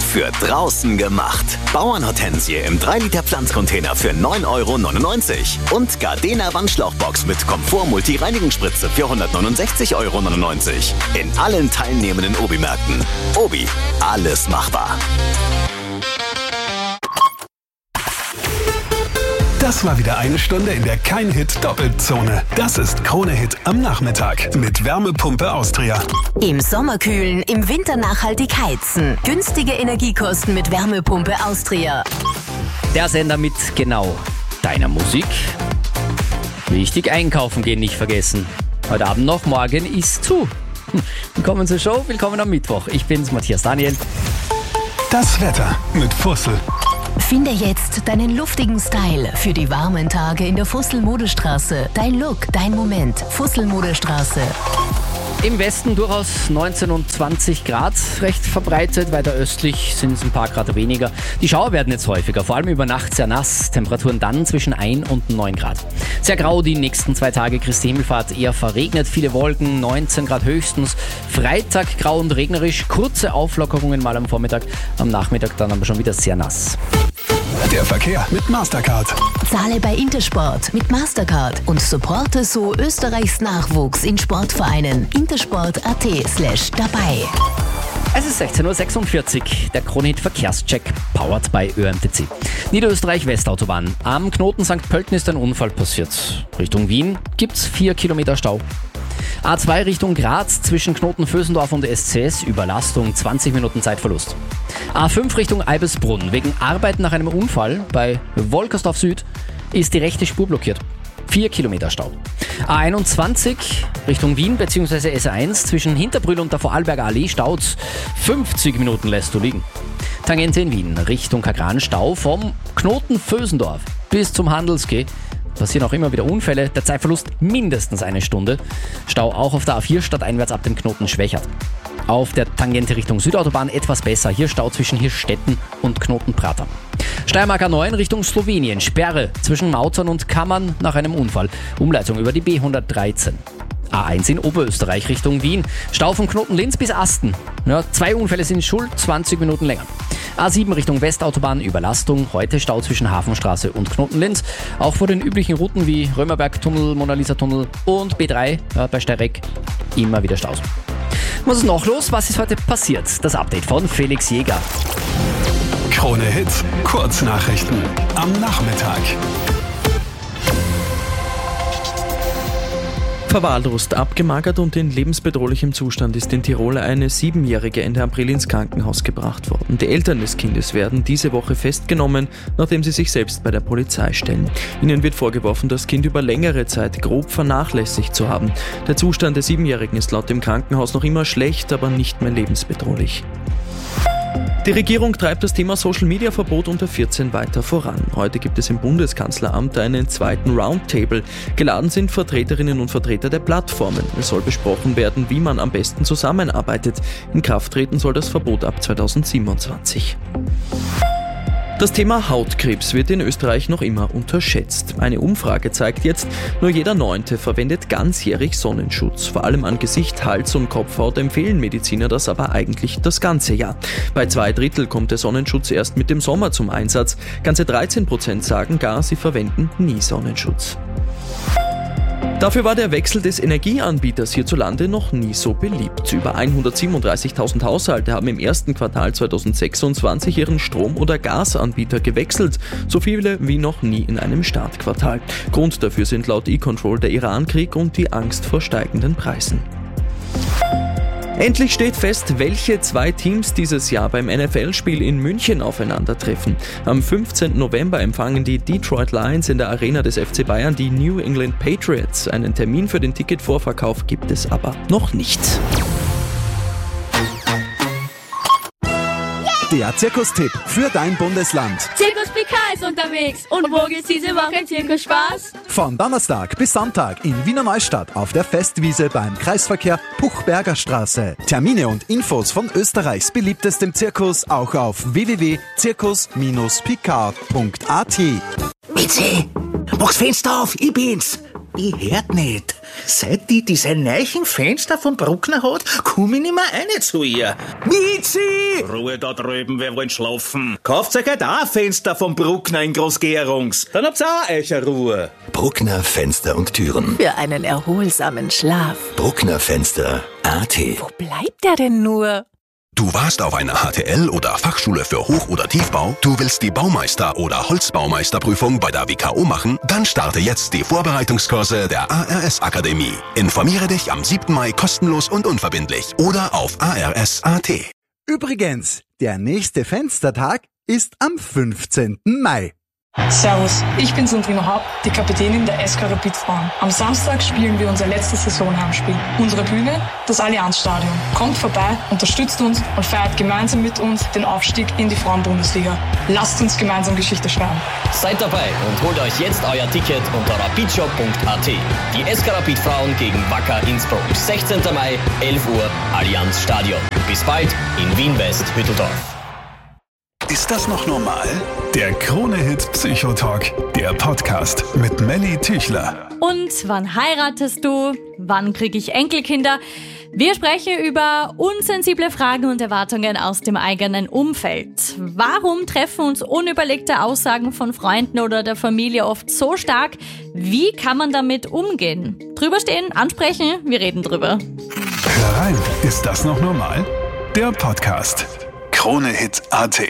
für draußen gemacht. Bauernhortensie im 3-Liter Pflanzcontainer für 9,99 € und Gardena Wandschlauchbox mit Komfort-Multi-Reinigungsspritze für 169,99 € in allen teilnehmenden Obi-Märkten. Obi, alles machbar. Das war wieder eine Stunde in der Kein-Hit-Doppelzone. Das ist Krone-Hit am Nachmittag mit Wärmepumpe Austria. Im Sommer kühlen, im Winter nachhaltig heizen. Günstige Energiekosten mit Wärmepumpe Austria. Der Sender mit genau deiner Musik. Wichtig, einkaufen gehen nicht vergessen. Heute Abend noch, morgen ist zu. Willkommen zur Show, willkommen am Mittwoch. Ich bin's, Matthias Daniel. Das Wetter mit Fussel. Finde jetzt deinen luftigen Style für die warmen Tage in der Fussel-Modestraße. Dein Look, dein Moment. Fussel-Modestraße. Im Westen durchaus 19 und 20 Grad, recht verbreitet. Weiter östlich sind es ein paar Grad weniger. Die Schauer werden jetzt häufiger, vor allem über Nacht sehr nass. Temperaturen dann zwischen 1 und 9 Grad. Sehr grau die nächsten 2 Tage. Christi Himmelfahrt eher verregnet, viele Wolken, 19 Grad höchstens. Freitag grau und regnerisch, kurze Auflockerungen mal am Vormittag. Am Nachmittag dann aber schon wieder sehr nass. Der Verkehr mit Mastercard. Zahle bei Intersport mit Mastercard und supporte so Österreichs Nachwuchs in Sportvereinen. intersport.at/dabei. Es ist 16:46 Uhr, der Krone-Hit Verkehrscheck, powered by ÖMTC. Niederösterreich-Westautobahn. Am Knoten St. Pölten ist ein Unfall passiert. Richtung Wien gibt's 4 Kilometer Stau. A2 Richtung Graz zwischen Knoten Vösendorf und SCS, Überlastung, 20 Minuten Zeitverlust. A5 Richtung Eibelsbrunn, wegen Arbeiten nach einem Unfall bei Wolkersdorf Süd ist die rechte Spur blockiert. 4 Kilometer Stau. A21 Richtung Wien bzw. S1 zwischen Hinterbrühl und der Vorarlberger Allee staut's. 50 Minuten lässt du liegen. Tangente in Wien Richtung Kagran Stau vom Knoten Vösendorf bis zum Handelsquai. Passieren auch immer wieder Unfälle, der Zeitverlust mindestens 1 Stunde. Stau auch auf der A4 stadteinwärts ab dem Knoten Schwächert. Auf der Tangente Richtung Südautobahn etwas besser, hier Stau zwischen Hirstetten und Knoten Prater. Steiermark A9 Richtung Slowenien, Sperre zwischen Mauzern und Kammern nach einem Unfall. Umleitung über die B113. A1 in Oberösterreich Richtung Wien, Stau von Knoten Linz bis Asten. Ja, 2 Unfälle sind schuld, 20 Minuten länger. A7 Richtung Westautobahn, Überlastung, heute Stau zwischen Hafenstraße und Knoten Linz. Auch vor den üblichen Routen wie Römerberg-Tunnel, Mona-Lisa-Tunnel und B3 bei Steyreck immer wieder Staus. Was ist noch los? Was ist heute passiert? Das Update von Felix Jäger. Krone-Hit, Kurznachrichten am Nachmittag. Verwahrlost, abgemagert und in lebensbedrohlichem Zustand ist in Tirol eine 7-Jährige Ende April ins Krankenhaus gebracht worden. Die Eltern des Kindes werden diese Woche festgenommen, nachdem sie sich selbst bei der Polizei stellen. Ihnen wird vorgeworfen, das Kind über längere Zeit grob vernachlässigt zu haben. Der Zustand der 7-Jährigen ist laut dem Krankenhaus noch immer schlecht, aber nicht mehr lebensbedrohlich. Die Regierung treibt das Thema Social-Media-Verbot unter 14 weiter voran. Heute gibt es im Bundeskanzleramt einen zweiten Roundtable. Geladen sind Vertreterinnen und Vertreter der Plattformen. Es soll besprochen werden, wie man am besten zusammenarbeitet. In Kraft treten soll das Verbot ab 2027. Das Thema Hautkrebs wird in Österreich noch immer unterschätzt. Eine Umfrage zeigt jetzt, nur jeder 9. verwendet ganzjährig Sonnenschutz. Vor allem an Gesicht, Hals und Kopfhaut empfehlen Mediziner das aber eigentlich das ganze Jahr. Bei 2/3 kommt der Sonnenschutz erst mit dem Sommer zum Einsatz. Ganze 13% sagen gar, sie verwenden nie Sonnenschutz. Dafür war der Wechsel des Energieanbieters hierzulande noch nie so beliebt. Über 137.000 Haushalte haben im ersten Quartal 2026 ihren Strom- oder Gasanbieter gewechselt. So viele wie noch nie in einem Startquartal. Grund dafür sind laut E-Control der Irankrieg und die Angst vor steigenden Preisen. Endlich steht fest, welche 2 Teams dieses Jahr beim NFL-Spiel in München aufeinandertreffen. Am 15. November empfangen die Detroit Lions in der Arena des FC Bayern die New England Patriots. Einen Termin für den Ticketvorverkauf gibt es aber noch nicht. Der Zirkustipp für dein Bundesland. Zirkus PK ist unterwegs. Und wo geht's diese Woche im Zirkus Spaß? Von Donnerstag bis Sonntag in Wiener Neustadt auf der Festwiese beim Kreisverkehr Puchberger Straße. Termine und Infos von Österreichs beliebtestem Zirkus auch auf www.zirkus-pk.at. Mitzi, mach's Fenster auf, ich bin's. Ich hört nicht. Seit die diese neuen Fenster vom Bruckner hat, komm ich nicht mehr rein zu ihr. Miezi! Ruhe da drüben, wir wollen schlafen. Kauft euch halt auch ein Fenster vom Bruckner in Groß-Gerungs. Dann habt's auch euch Ruhe. Bruckner Fenster und Türen. Für einen erholsamen Schlaf. Bruckner Fenster AT. Wo bleibt der denn nur? Du warst auf einer HTL oder Fachschule für Hoch- oder Tiefbau? Du willst die Baumeister- oder Holzbaumeisterprüfung bei der WKO machen? Dann starte jetzt die Vorbereitungskurse der ARS Akademie. Informiere dich am 7. Mai kostenlos und unverbindlich oder auf ARS.at. Übrigens, der nächste Fenstertag ist am 15. Mai. Servus, ich bin Sandrina Haupt, die Kapitänin der SK Rapid Frauen. Am Samstag spielen wir unser letztes Saisonheimspiel. Unsere Bühne, das Allianzstadion. Kommt vorbei, unterstützt uns und feiert gemeinsam mit uns den Aufstieg in die Frauenbundesliga. Lasst uns gemeinsam Geschichte schreiben. Seid dabei und holt euch jetzt euer Ticket unter rapidshop.at. Die SK Rapid Frauen gegen Wacker Innsbruck. 16. Mai, 11 Uhr, Allianzstadion. Bis bald in Wien-West, Hütteldorf. Ist das noch normal? Der Krone-Hit Psychotalk, der Podcast mit Melly Tüchler. Und wann heiratest du? Wann kriege ich Enkelkinder? Wir sprechen über unsensible Fragen und Erwartungen aus dem eigenen Umfeld. Warum treffen uns unüberlegte Aussagen von Freunden oder der Familie oft so stark? Wie kann man damit umgehen? Drüber stehen, ansprechen, wir reden drüber. Hör rein, ist das noch normal? Der Podcast. Krone-Hit AT.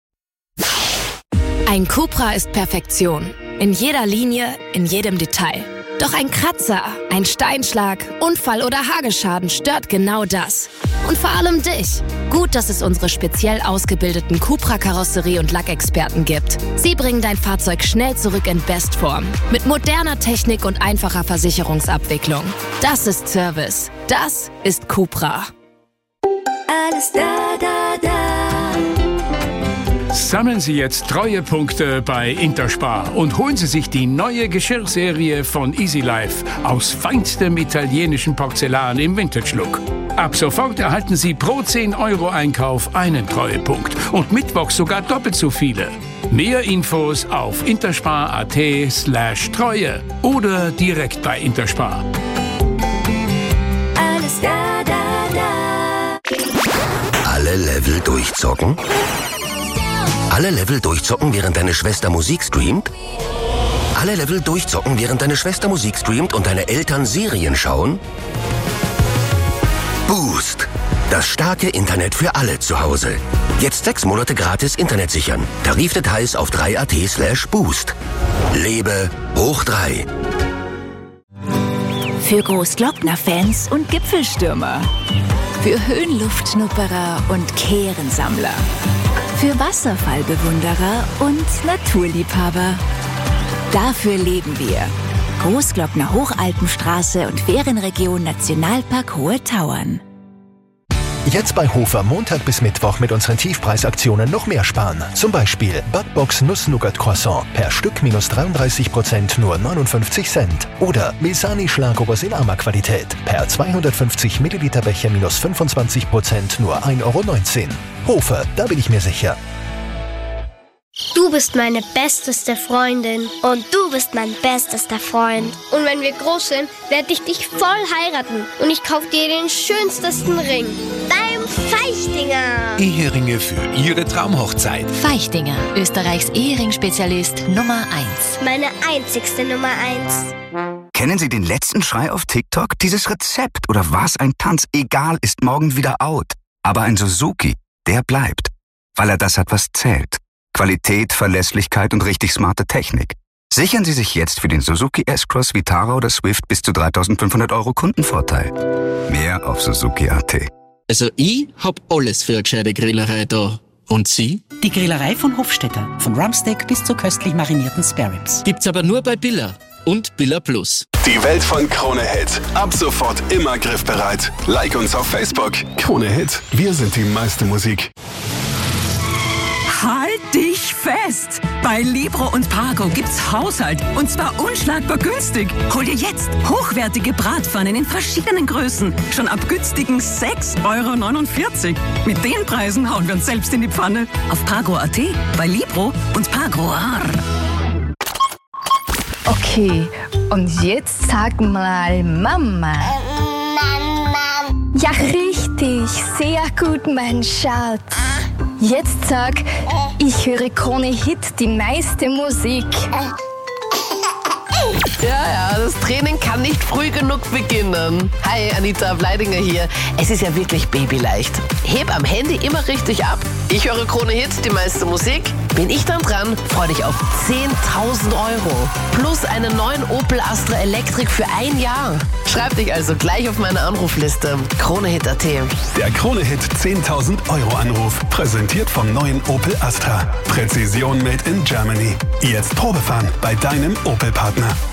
Ein Cupra ist Perfektion. In jeder Linie, in jedem Detail. Doch ein Kratzer, ein Steinschlag, Unfall oder Hageschaden stört genau das. Und vor allem dich. Gut, dass es unsere speziell ausgebildeten Cupra-Karosserie- und Lackexperten gibt. Sie bringen dein Fahrzeug schnell zurück in Bestform. Mit moderner Technik und einfacher Versicherungsabwicklung. Das ist Service. Das ist Cupra. Alles da, da, da. Sammeln Sie jetzt Treuepunkte bei Interspar und holen Sie sich die neue Geschirrserie von Easy Life aus feinstem italienischen Porzellan im Vintage-Look. Ab sofort erhalten Sie pro 10 € Einkauf einen Treuepunkt und mittwochs sogar doppelt so viele. Mehr Infos auf interspar.at/Treue oder direkt bei Interspar. Alles da, da, da. Alle Level durchzocken? Alle Level durchzocken, während deine Schwester Musik streamt? Alle Level durchzocken, während deine Schwester Musik streamt und deine Eltern Serien schauen? Boost. Das starke Internet für alle zu Hause. Jetzt 6 Monate gratis Internet sichern. Tarifdetails auf 3at/Boost. Lebe hoch 3. Für Großglockner-Fans und Gipfelstürmer. Für Höhenluftschnupperer und Kehrensammler. Für Wasserfallbewunderer und Naturliebhaber. Dafür leben wir. Großglockner Hochalpenstraße und Ferienregion Nationalpark Hohe Tauern. Jetzt bei Hofer Montag bis Mittwoch mit unseren Tiefpreisaktionen noch mehr sparen. Zum Beispiel Budbox Nuss-Nougat-Croissant per Stück minus 33%, nur 59 Cent. Oder Misani Schlagobers in Qualität per 250 Milliliter Becher minus 25%, nur 1,19 €. Hofer, da bin ich mir sicher. Du bist meine besteste Freundin und du bist mein bestester Freund. Und wenn wir groß sind, werde ich dich voll heiraten und ich kaufe dir den schönsten Ring. Beim Feichtinger. Eheringe für Ihre Traumhochzeit. Feichtinger, Österreichs Ehering-Spezialist Nummer 1. Meine einzigste Nummer 1. Kennen Sie den letzten Schrei auf TikTok? Dieses Rezept oder was ein Tanz, egal, ist morgen wieder out. Aber ein Suzuki, der bleibt, weil er das hat, was zählt. Qualität, Verlässlichkeit und richtig smarte Technik. Sichern Sie sich jetzt für den Suzuki S-Cross, Vitara oder Swift bis zu 3.500 € Kundenvorteil. Mehr auf Suzuki.at. Also ich hab alles für eine gescheite Grillerei da. Und Sie? Die Grillerei von Hofstetter. Von Rumpsteak bis zu köstlich marinierten Spareribs. Gibt's aber nur bei Billa und Billa Plus. Die Welt von Krone-Hit. Ab sofort immer griffbereit. Like uns auf Facebook. Krone-Hit. Wir sind die meiste Musik. Halt dich fest! Bei Libro und Pago gibt's Haushalt und zwar unschlagbar günstig. Hol dir jetzt hochwertige Bratpfannen in verschiedenen Größen. Schon ab günstigen 6,49 €. Mit den Preisen hauen wir uns selbst in die Pfanne. Auf Pago.at, bei Libro und Pago. Okay, und jetzt sag mal Mama. Ja, richtig. Sehr gut, mein Schatz. Jetzt sag, ich höre Krone Hit, die meiste Musik. Ja, das Training kann nicht früh genug beginnen. Hi, Anita Bleidinger hier. Es ist ja wirklich babyleicht. Heb am Handy immer richtig ab. Ich höre Krone Hit, die meiste Musik. Bin ich dann dran, freu dich auf 10.000 Euro. Plus einen neuen Opel Astra Electric für 1 Jahr. Schreib dich also gleich auf meine Anrufliste. KroneHit.at. Der KroneHit 10.000 Euro Anruf. Präsentiert vom neuen Opel Astra. Präzision made in Germany. Jetzt Probefahren bei deinem Opel-Partner.